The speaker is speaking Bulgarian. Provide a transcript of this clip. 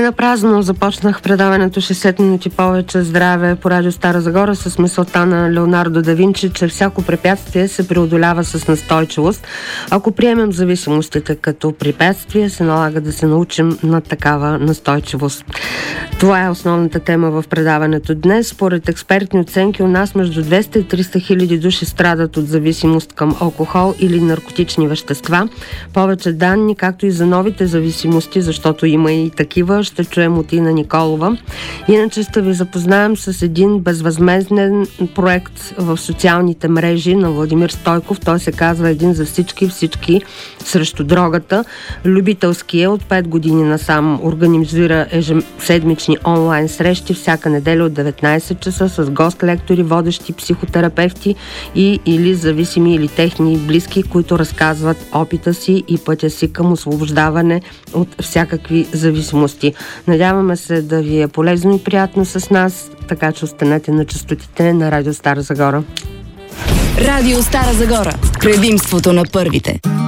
напразно започнах предаването 60 минути повече здраве по радио Стара Загора с мисълта на Леонардо да Винчи, че всяко препятствие се преодолява с настойчивост. Ако приемем зависимостите като препятствие, се налага да се научим на такава настойчивост. Това е основната тема в предаването днес. Според експертни оценки у нас между 200 и 300 хиляди души страдат от зависимост към алкохол или наркотични вещества. Повече данни, както и за новите зависимости, защото има и такива, ще чуем от Ина Николова. Иначе ще ви запознаем с един безвъзмезден проект в социалните мрежи на Владимир Стойков. Той се казва "Един за всички, всички срещу дрогата". Любителски е, от 5 години насам организира седмични онлайн срещи всяка неделя от 19 часа с гост-лектори, водещи психотерапевти и или зависими или техни близки, които разказват опита си и пътя си към освобождаване от всякакви зависимости. Надяваме се да ви е полезно и приятно с нас, така че останете на честотите на Радио Стара Загора. Радио Стара Загора. Предимството на първите.